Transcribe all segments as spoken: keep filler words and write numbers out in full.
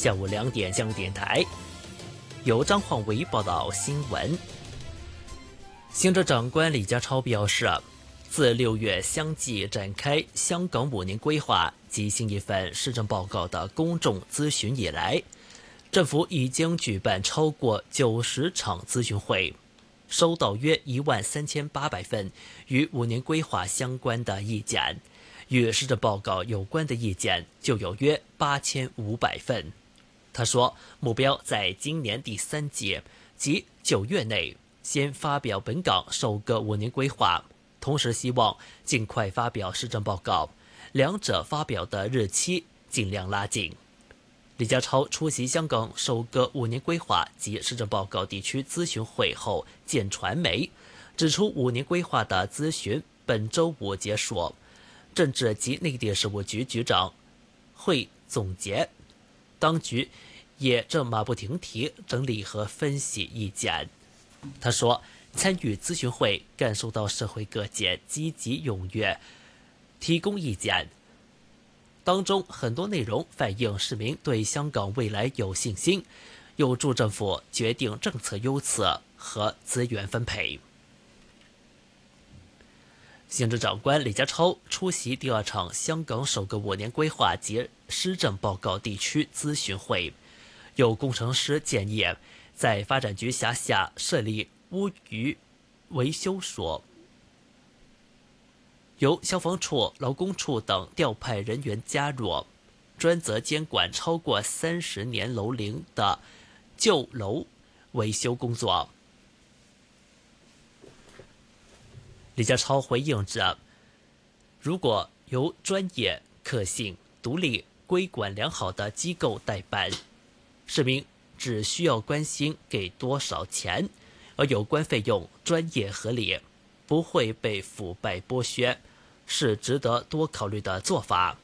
下午两点江电台由张焕维报道新闻。行政长官李家超表示，自六月相继展开香港五年规划及新一份施政报告的公众咨询以来，政府已经举办超过九十场咨询会，收到约一万三千八百份与五年规划相关的意见，与施政报告有关的意见就有约八千五百份。他说，目标在今年第三季及九月内先发表本港首个五年规划，同时希望尽快发表施政报告，两者发表的日期尽量拉近。李家超出席香港首个五年规划及施政报告地区咨询会后见传媒，指出五年规划的咨询本周五结束，政治及内地事务局局长会总结，当局也正马不停蹄整理和分析意见。他说，参与咨询会感受到社会各界积极踊跃提供意见，当中很多内容反映市民对香港未来有信心，有助政府决定政策优次和资源分配。行政长官李家超出席第二场香港首个五年规划及施政报告地区咨询会，有工程师建议在发展局辖下设立屋宇维修所，由消防处、劳工处等调派人员加入，专责监管超过三十年楼龄的旧楼维修工作。李家超回应着，如果由专业、可信、独立、规管良好的机构代办，市民只需要关心给多少钱，而有关费用专业合理，不会被腐败剥削，是值得多考虑的做法。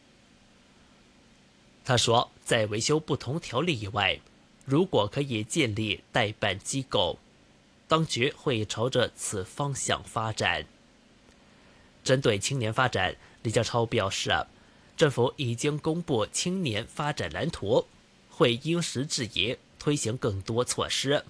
他说，在维修不同条例以外，如果可以建立代办机构，当局会朝着此方向发展。针对青年发展，李家超表示，政府已经公布青年发展蓝图，会因时制宜推行更多措施。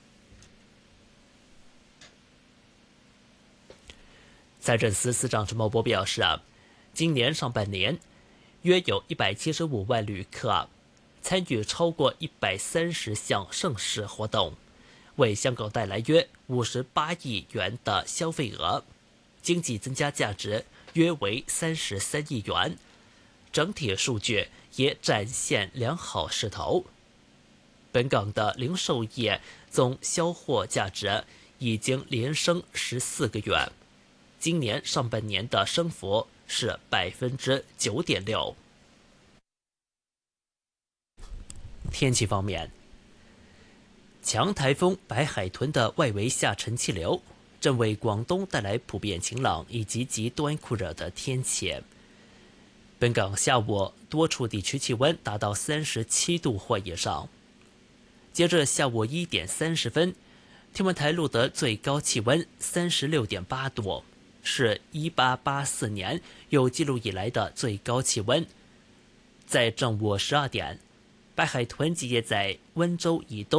财政司司长陈茂波表示，今年上半年约有一百七十五万旅客参与超过一百三十项盛事活动，为香港带来约五十八亿元的消费额，经济增加价值约为三十三亿元，整体数据也展现良好势头。本港的零售业总销货价值已经连升十四个月，今年上半年的升幅是百分之九点六。天气方面，强台风白海豚的外围下沉气流正为广东带来普遍晴朗以及极端酷热的天气。本港下午多处地区气温达到三十七度或以上。截至下午一点三十分，天文台录得最高气温三十六点八度，是一八八四年有记录以来的最高气温。在正午十二点，白海豚集结在温州以东